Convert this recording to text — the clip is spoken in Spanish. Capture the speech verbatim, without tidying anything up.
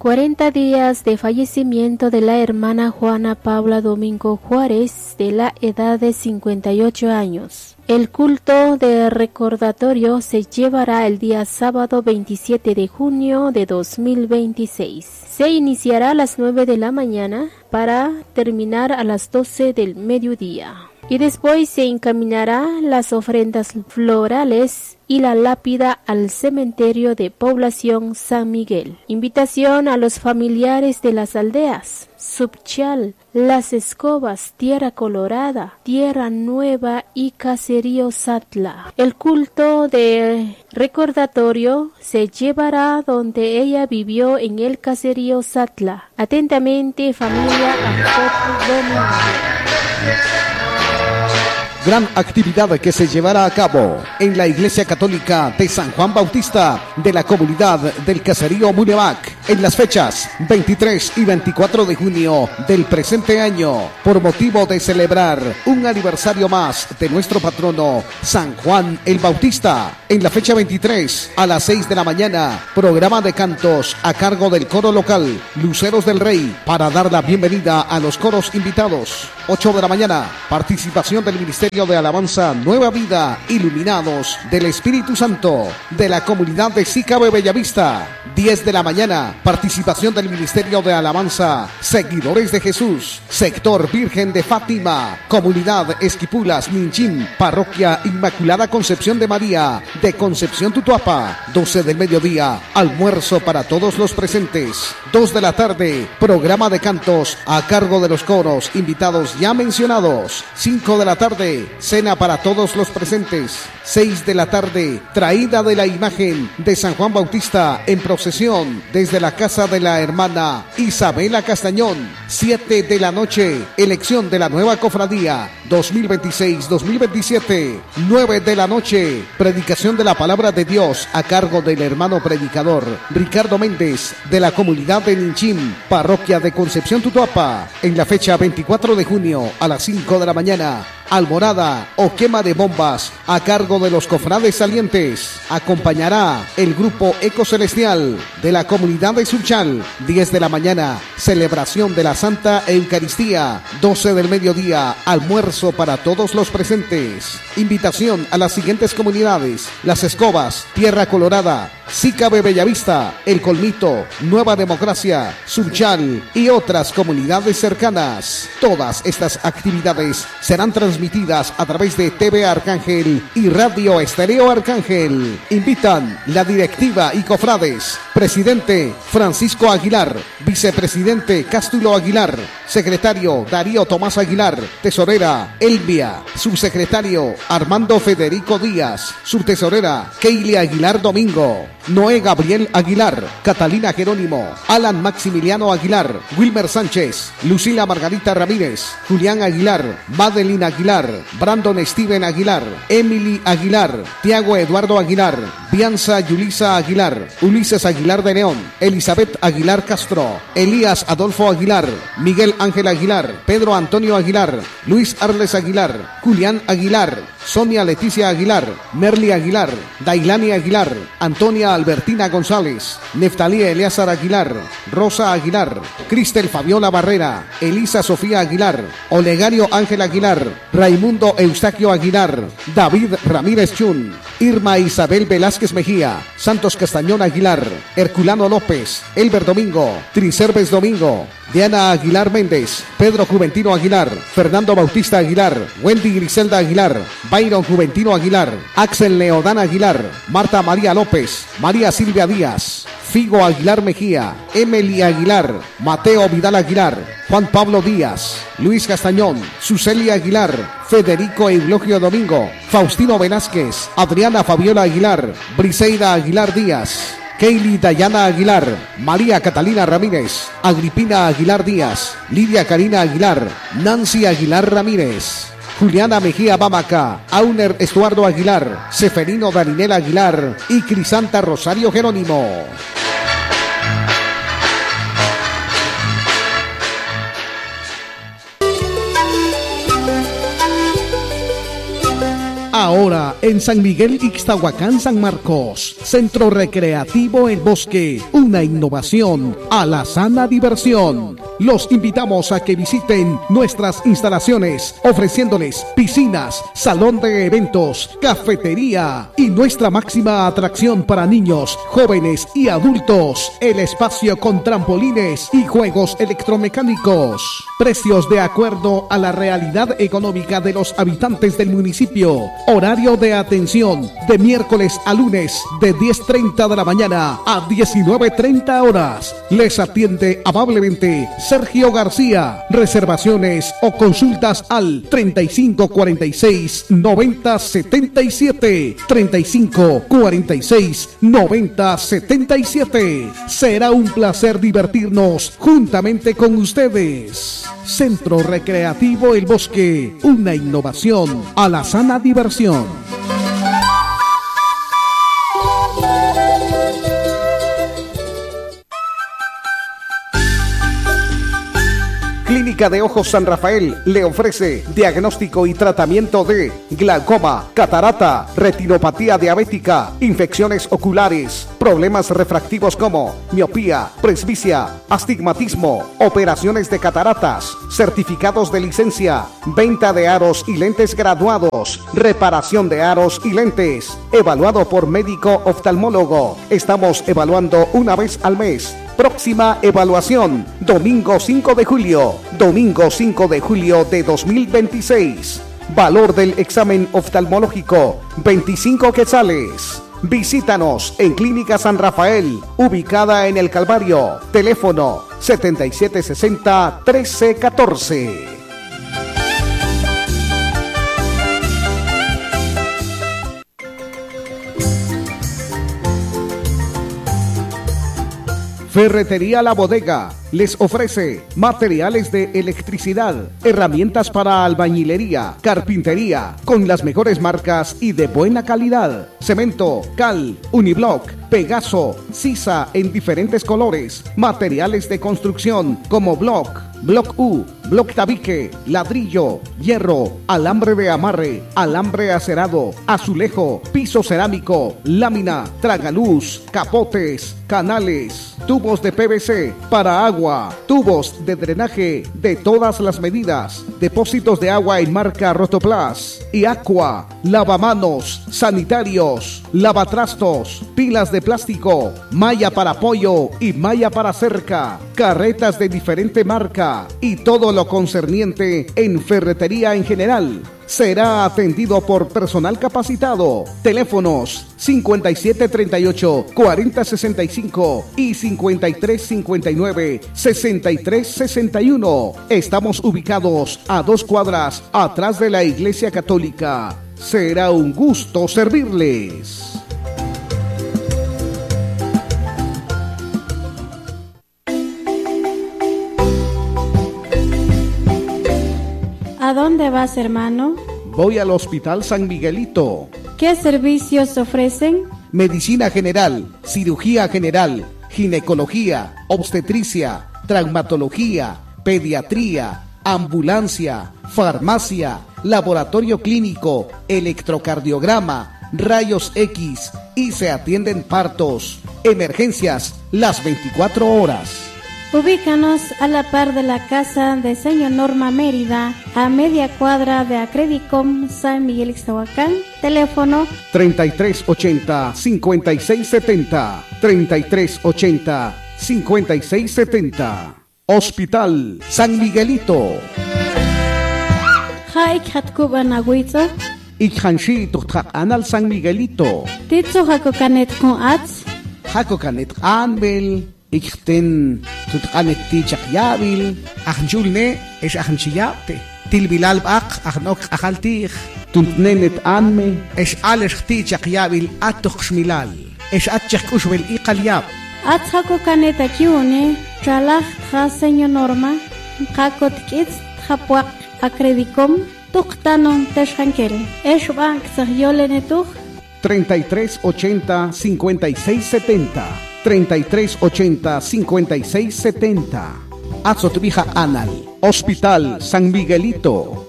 cuarenta días de fallecimiento de la hermana Juana Paula Domingo Juárez, de la edad de cincuenta y ocho años. El culto de recordatorio se llevará el día sábado veintisiete de junio de dos mil veintiséis. Se iniciará a las nueve de la mañana para terminar a las doce del mediodía. Y después se encaminará las ofrendas florales y la lápida al cementerio de población San Miguel. Invitación a los familiares de las aldeas Subchal, Las Escobas, Tierra Colorada, Tierra Nueva y Caserío Satla. El culto de recordatorio se llevará donde ella vivió, en el Caserío Satla. Atentamente, familia Ancopo Domingo. Gran actividad que se llevará a cabo en la Iglesia Católica de San Juan Bautista de la comunidad del Caserío Munevac en las fechas veintitrés y veinticuatro de junio del presente año, por motivo de celebrar un aniversario más de nuestro patrono San Juan el Bautista. En la fecha veintitrés a las seis de la mañana, programa de cantos a cargo del coro local Luceros del Rey para dar la bienvenida a los coros invitados. ocho de la mañana, participación del Ministerio de Alabanza Nueva Vida, Iluminados del Espíritu Santo de la comunidad de Sicabe Bellavista. diez de la mañana, participación del Ministerio de Alabanza Seguidores de Jesús, sector Virgen de Fátima, comunidad Esquipulas, Ninchín, parroquia Inmaculada Concepción de María de Concepción Tutuapa. doce del mediodía, almuerzo para todos los presentes. dos de la tarde, programa de cantos a cargo de los coros invitados ya mencionados. cinco de la tarde, cena para todos los presentes. seis de la tarde, traída de la imagen de San Juan Bautista en procesión desde la casa de la hermana Isabela Castañón. siete de la noche, elección de la nueva cofradía dos mil veintiséis dos mil veintisiete. nueve de la noche, predicación de la palabra de Dios a cargo del hermano predicador Ricardo Méndez de la comunidad de Ninchín, parroquia de Concepción Tutuapa. En la fecha veinticuatro de junio a las cinco de la mañana, alborada o quema de bombas a cargo de los cofrades salientes. Acompañará el grupo Eco Celestial de la comunidad de Subchal. diez de la mañana, celebración de la Santa Eucaristía. doce del mediodía, almuerzo para todos los presentes. Invitación a las siguientes comunidades: Las Escobas, Tierra Colorada, Sicabe Bellavista, El Colmito, Nueva Democracia, Subchal y otras comunidades cercanas. Todas estas actividades serán transmitidas a través de T V Arcángel y Radio Estéreo Arcángel. Invitan la directiva y cofrades: presidente Francisco Aguilar, vicepresidente Cástulo Aguilar, secretario Darío Tomás Aguilar, tesorera Elvia, subsecretario Armando Federico Díaz, subtesorera Keili Aguilar Domingo, Noé Gabriel Aguilar, Catalina Jerónimo, Alan Maximiliano Aguilar, Wilmer Sánchez, Lucila Margarita Ramírez, Julián Aguilar, Madeline Aguilar, Brandon Steven Aguilar, Emily Aguilar, Tiago Eduardo Aguilar, Bianza Yulisa Aguilar, Ulises Aguilar de León, Elizabeth Aguilar Castro, Elías Adolfo Aguilar, Miguel Ángel Aguilar, Pedro Antonio Aguilar, Luis Arles Aguilar, Julián Aguilar, Sonia Leticia Aguilar, Merly Aguilar, Dailani Aguilar, Antonia Albertina González, Neftalí Eleazar Aguilar, Rosa Aguilar, Cristel Fabiola Barrera, Elisa Sofía Aguilar, Olegario Ángel Aguilar, Raimundo Eustaquio Aguilar, David Ramírez Chun, Irma Isabel Velázquez Mejía, Santos Castañón Aguilar, Herculano López, Elber Domingo, Tricerves Domingo, Diana Aguilar Méndez, Pedro Juventino Aguilar, Fernando Bautista Aguilar, Wendy Griselda Aguilar, Byron Juventino Aguilar, Axel Leodán Aguilar, Marta María López, María Silvia Díaz, Figo Aguilar Mejía, Emily Aguilar, Mateo Vidal Aguilar, Juan Pablo Díaz, Luis Castañón, Sucelia Aguilar, Federico Eulogio Domingo, Faustino Velázquez, Adriana Fabiola Aguilar, Briseida Aguilar Díaz, Keili Dayana Aguilar, María Catalina Ramírez, Agripina Aguilar Díaz, Lidia Karina Aguilar, Nancy Aguilar Ramírez, Juliana Mejía Bamaca, Auner Estuardo Aguilar, Seferino Darinel Aguilar y Crisanta Rosario Jerónimo. Ahora en San Miguel Ixtahuacán, San Marcos. Centro Recreativo El Bosque, una innovación a la sana diversión. Los invitamos a que visiten nuestras instalaciones, ofreciéndoles piscinas, salón de eventos, cafetería y nuestra máxima atracción para niños, jóvenes y adultos, el espacio con trampolines y juegos electromecánicos. Precios de acuerdo a la realidad económica de los habitantes del municipio. Horario de atención de miércoles a lunes de diez treinta de la mañana a diecinueve treinta horas. Les atiende amablemente Sergio García. Reservaciones o consultas al treinta y cinco cuarenta y seis noventa setenta y siete. treinta y cinco cuarenta y seis noventa setenta y siete. Será un placer divertirnos juntamente con ustedes. Centro Recreativo El Bosque, una innovación a la sana diversión. Clínica de Ojos San Rafael le ofrece diagnóstico y tratamiento de glaucoma, catarata, retinopatía diabética, infecciones oculares, problemas refractivos como miopía, presbicia, astigmatismo, operaciones de cataratas, certificados de licencia, venta de aros y lentes graduados, reparación de aros y lentes, evaluado por médico oftalmólogo. Estamos evaluando una vez al mes. Próxima evaluación, domingo cinco de julio, domingo cinco de julio de dos mil veintiséis. Valor del examen oftalmológico, veinticinco quetzales. Visítanos en Clínica San Rafael, ubicada en El Calvario. Teléfono setenta y siete sesenta trece catorce. Ferretería La Bodega les ofrece materiales de electricidad, herramientas para albañilería, carpintería, con las mejores marcas y de buena calidad. Cemento, cal, uniblock, Pegaso, sisa en diferentes colores, materiales de construcción como block, block U, block tabique, ladrillo, hierro, alambre de amarre, alambre acerado, azulejo, piso cerámico, lámina, tragaluz, capotes, canales, tubos de P V C para agua, tubos de drenaje de todas las medidas, depósitos de agua en marca Rotoplas y Aqua, lavamanos, sanitarios, lavatrastos, pilas de plástico, malla para pollo y malla para cerca, carretas de diferente marca y todo lo concerniente en ferretería en general. Será atendido por personal capacitado. Teléfonos cincuenta y siete treinta y ocho cuarenta sesenta y cinco y cincuenta y tres cincuenta y nueve sesenta y tres sesenta y uno. Estamos ubicados a dos cuadras atrás de la Iglesia Católica. Será un gusto servirles. ¿A dónde vas, hermano? Voy al Hospital San Miguelito. ¿Qué servicios ofrecen? Medicina general, cirugía general, ginecología, obstetricia, traumatología, pediatría, ambulancia, farmacia, laboratorio clínico, electrocardiograma, rayos X y se atienden partos, emergencias las veinticuatro horas. Ubícanos a la par de la casa de señor Norma Mérida, a media cuadra de Acredicom San Miguel Ixtahuacán. Teléfono treinta y tres ochenta cincuenta y seis setenta, treinta y tres ochenta cincuenta y seis setenta. Hospital San Miguelito. Haik hatkuban agüito. Ikhanshi tuktak anal San Miguelito. Titso hakokanet con ats. Hakokanet anbel. Ikten tutqanet tichak yabil. Ahnjulne es ahnchiyapte. Tilbilal baq ahnok akhaltih. Tuntnenet anme es alesh tichak yabil atukhshmilal. Es atchak ushbel iqalyab. Ats hakokanet akiune. Tralaj tja señor Norma. Hakot kits tjapuak Acredicom. Tuktanon teshankel. Es bank sahyolenetuj. treinta y tres ochenta cincuenta y seis setenta. treinta y tres ochenta cincuenta y seis setenta. Azotvija Anal. Hospital San Miguelito.